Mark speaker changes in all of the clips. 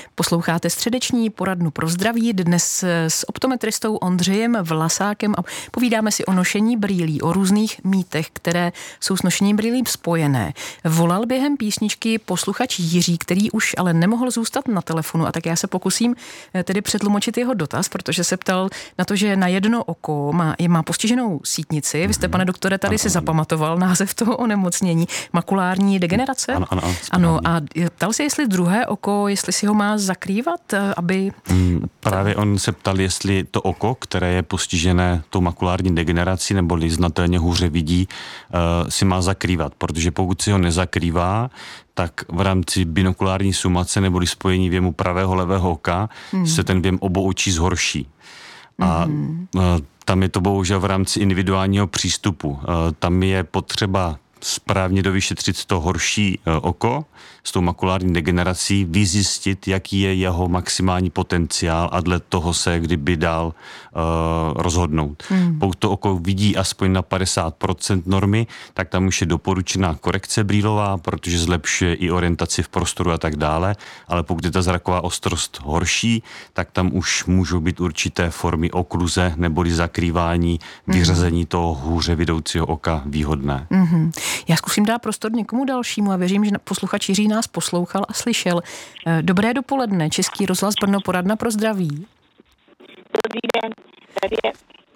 Speaker 1: Posloucháte středeční poradnu pro zdraví dnes s optometristou Ondřejem Vlasákem a povídáme si o nošení brýlí, o různých mýtech, které jsou s nošením brýlí spojené. Volal během písničky posluchač Jiří, který už ale nemohl zůstat na telefonu, a tak já se pokusím tedy přetlumočit jeho dotaz, protože se ptal na to, že na jedno oko má postiženou sítnici. Vy jste, pane doktore, tady si zapamatoval název toho onemocnění. Makulární degenerace? Ano, a ptal se, jestli druhé oko, jestli si ho má zakrývat, aby...
Speaker 2: Právě on se ptal, jestli to oko, které je postižené tou makulární degenerací neboli znatelně hůře vidí, si má zakrývat, protože pokud si ho nezakrývá, tak v rámci binokulární sumace neboli spojení věmu pravého levého oka se ten věm obou očí zhorší. A tam je to bohužel v rámci individuálního přístupu. Tam je potřeba správně dovyšetřit to horší oko s tou makulární degenerací, vyzjistit, jaký je jeho maximální potenciál a dle toho se kdyby dál rozhodnout. Pokud to oko vidí aspoň na 50% normy, tak tam už je doporučená korekce brýlová, protože zlepšuje i orientaci v prostoru a tak dále, ale pokud je ta zraková ostrost horší, tak tam už můžou být určité formy okluze neboli zakrývání, vyřazení toho hůře vidoucího oka výhodné.
Speaker 1: Já zkusím dát prostor někomu dalšímu a věřím, že posluchač Jiří nás poslouchal a slyšel. Dobré dopoledne, Český rozhlas Brno, poradna pro zdraví.
Speaker 3: Dobrý den, tady je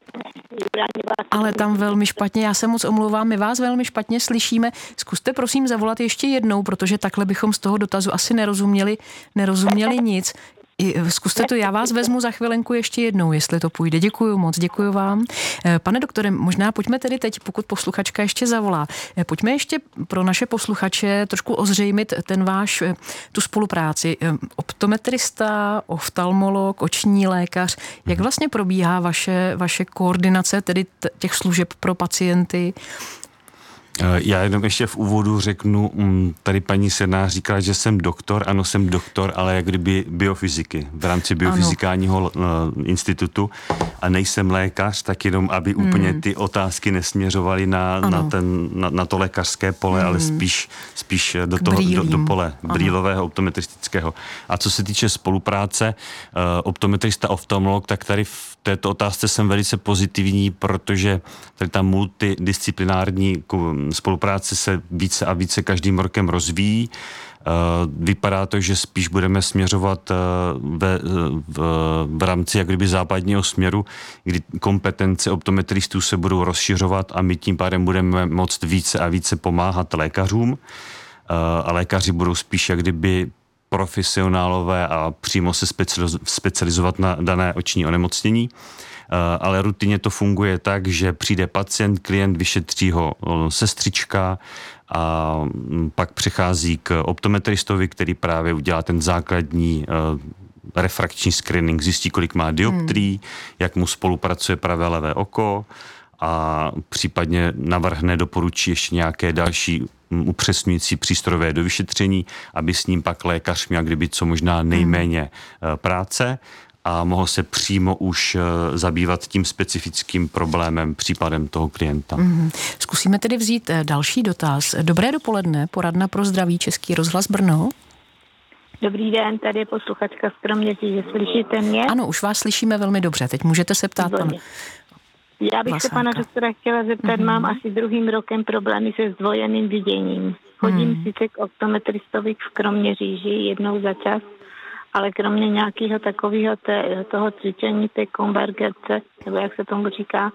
Speaker 1: Ale tam velmi špatně, já se moc omlouvám, my vás velmi špatně slyšíme. Zkuste prosím zavolat ještě jednou, protože takhle bychom z toho dotazu asi nerozuměli nic. Zkuste to, já vás vezmu za chvilenku ještě jednou, jestli to půjde. Děkuju moc, děkuju vám. Pane doktore, možná pojďme tedy teď, pokud posluchačka ještě zavolá, pojďme ještě pro naše posluchače trošku ozřejmit tu spolupráci. Optometrista, oftalmolog, oční lékař, jak vlastně probíhá vaše koordinace, tedy těch služeb pro pacienty?
Speaker 2: Já jenom ještě v úvodu řeknu, tady paní Sedná říkala, že jsem doktor, ano, jsem doktor, ale jak kdyby biofyziky, v rámci biofyzikálního institutu a nejsem lékař, tak jenom, aby úplně ty otázky nesměřovaly na to lékařské pole, ale spíš do pole brýlového, optometristického. A co se týče spolupráce, optometrista, oftalmolog, tak tady v této otázce jsem velice pozitivní, protože tady ta multidisciplinární spolupráce se více a více každým rokem rozvíjí. Vypadá to, že spíš budeme směřovat v rámci jak kdyby západního směru, kdy kompetence optometristů se budou rozšiřovat a my tím pádem budeme moct více a více pomáhat lékařům. A lékaři budou spíš jak kdyby profesionálové a přímo se specializovat na dané oční onemocnění. Ale rutině to funguje tak, že přijde pacient, klient, vyšetří ho sestřička a pak přechází k optometristovi, který právě udělá ten základní refrakční screening, zjistí, kolik má dioptrií, jak mu spolupracuje pravé levé oko a případně navrhne, doporučí ještě nějaké další upřesňující přístrojové dovyšetření, aby s ním pak lékař měl kdyby co možná nejméně práce a mohl se přímo už zabývat tím specifickým problémem, případem toho klienta.
Speaker 1: Zkusíme tedy vzít další dotaz. Dobré dopoledne, poradna pro zdraví, Český rozhlas Brno.
Speaker 3: Dobrý den, tady je posluchačka z Kroměříže, slyšíte mě?
Speaker 1: Ano, už vás slyšíme velmi dobře, teď můžete se ptát pana
Speaker 3: Já bych se pana doktora chtěla zeptat, mám asi druhým rokem problémy se zdvojeným viděním. Chodím sice k optometristovi v Kroměříži jednou za čas, ale kromě nějakého takového toho cvičení, té konvergence, nebo jak se tomu říká,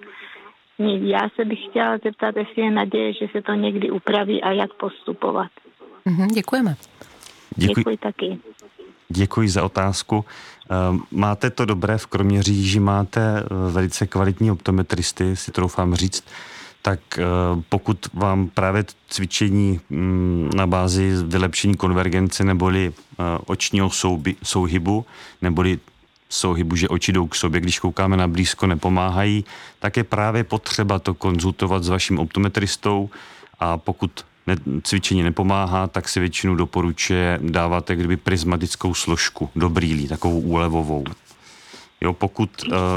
Speaker 3: já se bych chtěla zeptat, jestli je naděje, že se to někdy upraví a jak postupovat.
Speaker 1: Děkujeme.
Speaker 3: Děkuji taky.
Speaker 2: Děkuji za otázku. Máte to dobré, v Kroměříži máte velice kvalitní optometristy, si troufám říct, tak pokud vám právě cvičení na bázi vylepšení konvergence neboli očního souhybu, neboli souhybu, že oči jdou k sobě, když koukáme na blízko, nepomáhají, tak je právě potřeba to konzultovat s vaším optometristou a pokud cvičení nepomáhá, tak se většinou doporučuje dávat kdyby prismatickou složku do brýlí, takovou úlevovou. Jo, pokud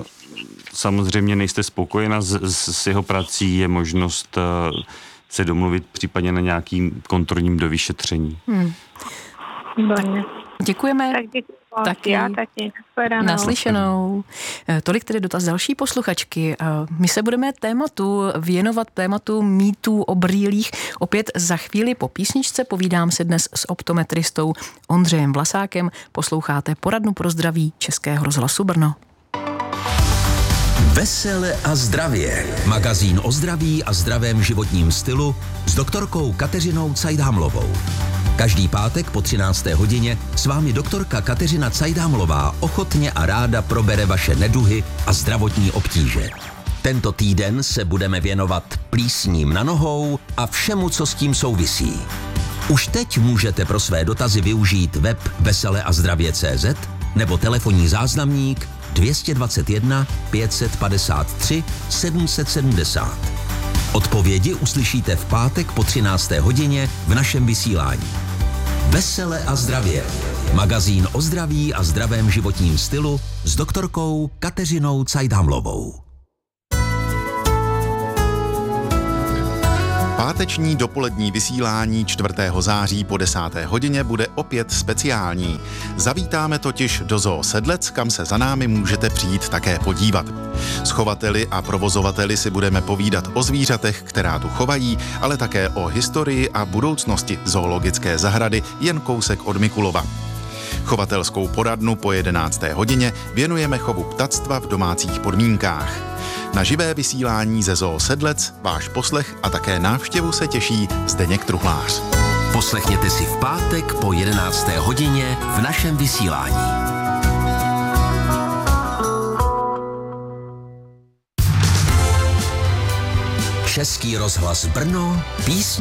Speaker 2: samozřejmě nejste spokojena s jeho prací, je možnost se domluvit případně na nějakým kontrolním dovyšetření.
Speaker 1: Děkujeme.
Speaker 3: Tak děkuji. Já taky.
Speaker 1: Naslyšenou. Tolik tedy dotaz další posluchačky. My se budeme věnovat tématu mýtů o brýlích. Opět za chvíli po písničce povídám se dnes s optometristou Ondřejem Vlasákem. Posloucháte Poradnu pro zdraví Českého rozhlasu Brno.
Speaker 4: Vesele a zdravě. Magazín o zdraví a zdravém životním stylu s doktorkou Kateřinou Cajdhamlovou. Každý pátek po 13. hodině s vámi doktorka Kateřina Cajdhamlová ochotně a ráda probere vaše neduhy a zdravotní obtíže. Tento týden se budeme věnovat plísním na nohou a všemu, co s tím souvisí. Už teď můžete pro své dotazy využít web veseleazdravě.cz nebo telefonní záznamník 221 553 770. Odpovědi uslyšíte v pátek po 13. hodině v našem vysílání. Vesele a zdravě. Magazín o zdraví a zdravém životním stylu s doktorkou Kateřinou Cajdhamlovou.
Speaker 5: Páteční dopolední vysílání 4. září po 10. hodině bude opět speciální. Zavítáme totiž do Zoo Sedlec, kam se za námi můžete přijít také podívat. S chovateli a provozovateli si budeme povídat o zvířatech, která tu chovají, ale také o historii a budoucnosti zoologické zahrady jen kousek od Mikulova. Chovatelskou poradnu po 11. hodině věnujeme chovu ptactva v domácích podmínkách. Na živé vysílání ze Zoo Sedlec váš poslech a také návštěvu se těší Zdeněk Truhlář.
Speaker 4: Poslechněte si v pátek po 11. hodině v našem vysílání. Český rozhlas Brno, písně